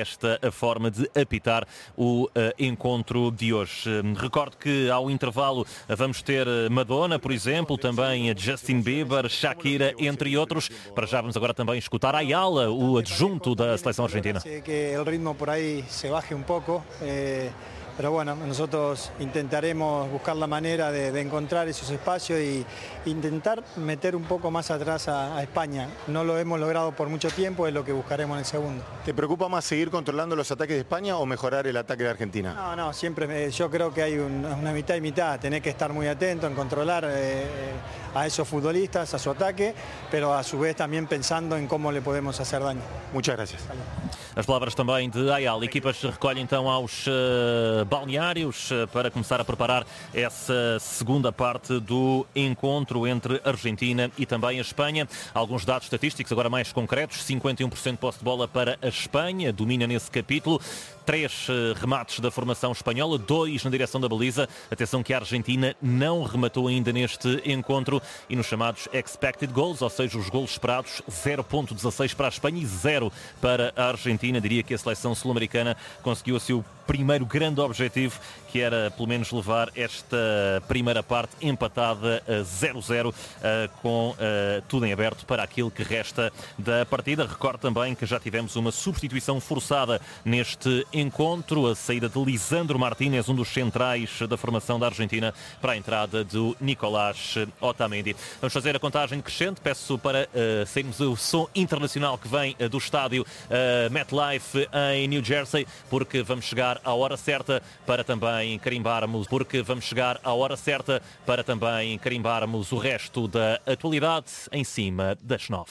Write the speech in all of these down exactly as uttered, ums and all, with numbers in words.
esta a forma de apitar o uh, encontro de hoje. Uh, recordo que ao intervalo vamos ter Madonna, por exemplo, também Justin Bieber, Shakira, entre outros. Para já vamos agora também escutar Ayala, o adjunto da seleção argentina. Que o ritmo por aí se baje um pouco. Pero bueno, nosotros intentaremos buscar la manera de, de encontrar esos espacios y intentar meter un poco más atrás a, a España. No lo hemos logrado por mucho tiempo, es lo que buscaremos en el segundo. ¿Te preocupa más seguir controlando los ataques de España o mejorar el ataque de Argentina? No, no, siempre me, yo creo que hay un, una mitad y mitad. Tenés que estar muy atento en controlar eh, a esos futbolistas, a su ataque, pero a su vez también pensando en cómo le podemos hacer daño. Muchas gracias. As palavras também de Ayala. Equipas recolhem então aos uh, balneários uh, para começar a preparar essa segunda parte do encontro entre Argentina e também a Espanha. Alguns dados estatísticos agora mais concretos. cinquenta e um por cento de posse de bola para a Espanha, domina nesse capítulo. Três uh, remates da formação espanhola, dois na direção da baliza. Atenção que a Argentina não rematou ainda neste encontro. E nos chamados expected goals, ou seja, os golos esperados, zero vírgula dezasseis para a Espanha e zero para a Argentina. Diria que a seleção sul-americana conseguiu o seu primeiro grande objetivo, que era pelo menos levar esta primeira parte empatada a zero a zero, com tudo em aberto para aquilo que resta da partida. Recordo também que já tivemos uma substituição forçada neste encontro, a saída de Lisandro Martínez, um dos centrais da formação da Argentina, para a entrada do Nicolás Otamendi. Vamos fazer a contagem crescente. Peço para uh, sairmos o som internacional que vem uh, do estádio uh, MetLife em New Jersey, porque vamos chegar à hora certa para também carimbarmos, porque vamos chegar à hora certa para também carimbarmos o resto da atualidade em cima das nove.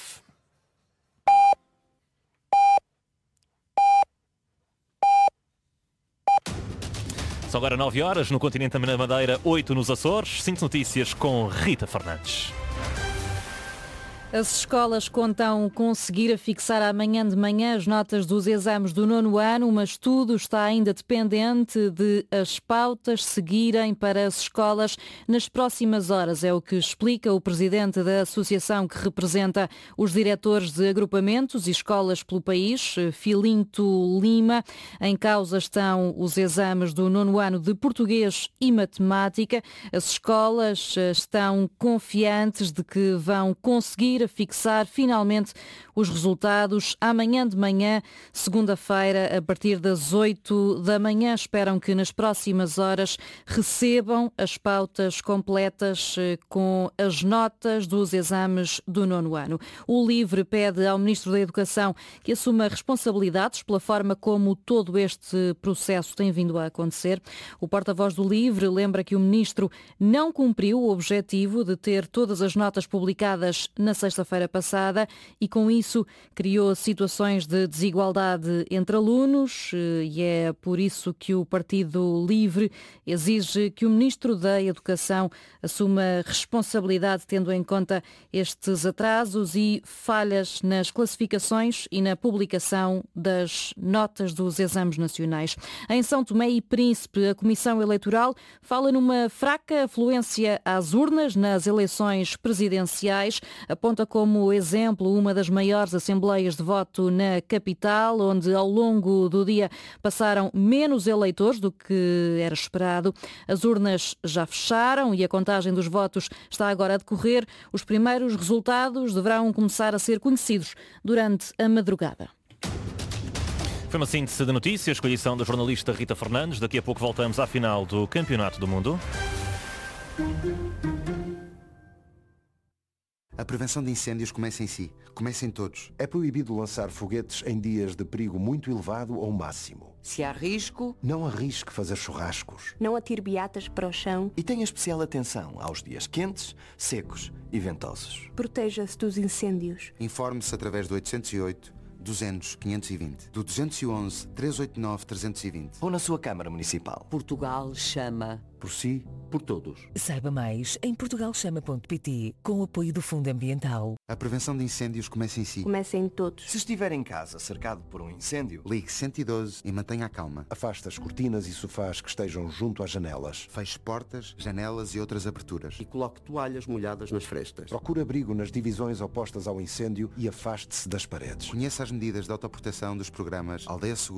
São agora nove horas no continente da Madeira, oito nos Açores. Cinco notícias com Rita Fernandes. As escolas contam conseguir afixar amanhã de manhã as notas dos exames do nono ano, mas tudo está ainda dependente de as pautas seguirem para as escolas nas próximas horas. É o que explica o presidente da associação que representa os diretores de agrupamentos e escolas pelo país, Filinto Lima. Em causa estão os exames do nono ano de português e matemática. As escolas estão confiantes de que vão conseguir a fixar finalmente os resultados amanhã de manhã, segunda-feira, a partir das oito da manhã. Esperam que nas próximas horas recebam as pautas completas com as notas dos exames do nono ano. O LIVRE pede ao Ministro da Educação que assuma responsabilidades pela forma como todo este processo tem vindo a acontecer. O porta-voz do LIVRE lembra que o Ministro não cumpriu o objetivo de ter todas as notas publicadas na sexta-feira passada e, com isso, criou situações de desigualdade entre alunos e é por isso que o Partido Livre exige que o Ministro da Educação assuma responsabilidade, tendo em conta estes atrasos e falhas nas classificações e na publicação das notas dos exames nacionais. Em São Tomé e Príncipe, a Comissão Eleitoral fala numa fraca afluência às urnas nas eleições presidenciais, aponta como exemplo uma das maiores assembleias de voto na capital, onde ao longo do dia passaram menos eleitores do que era esperado. As urnas já fecharam e a contagem dos votos está agora a decorrer. Os primeiros resultados deverão começar a ser conhecidos durante a madrugada. Foi uma síntese de notícias com a edição da jornalista Rita Fernandes. Daqui a pouco voltamos à final do Campeonato do Mundo. A prevenção de incêndios começa em si. Começa em todos. É proibido lançar foguetes em dias de perigo muito elevado ou máximo. Se há risco, não arrisque fazer churrascos. Não atire beatas para o chão. E tenha especial atenção aos dias quentes, secos e ventosos. Proteja-se dos incêndios. Informe-se através do oitocentos e oito, duzentos, quinhentos e vinte, do duzentos e onze, trezentos e oitenta e nove, trezentos e vinte. Ou na sua Câmara Municipal. Portugal chama. Por si, por todos. Saiba mais em portugal chama ponto pt, com o apoio do Fundo Ambiental. A prevenção de incêndios começa em si. Começa em todos. Se estiver em casa cercado por um incêndio, ligue cento e doze e mantenha a calma. Afaste as cortinas e sofás que estejam junto às janelas. Feche portas, janelas e outras aberturas. E coloque toalhas molhadas nas frestas. Procure abrigo nas divisões opostas ao incêndio e afaste-se das paredes. Conheça as medidas de autoproteção dos programas Aldeia Segura